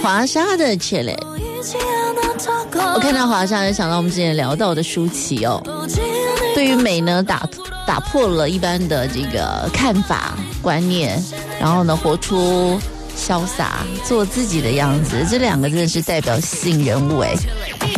华莎的 Chile。我看到华莎就想到我们之前聊到的舒淇哦，对于美呢打破了一般的这个看法观念，然后呢活出潇洒做自己的样子，这两个真的是代表性人物哎。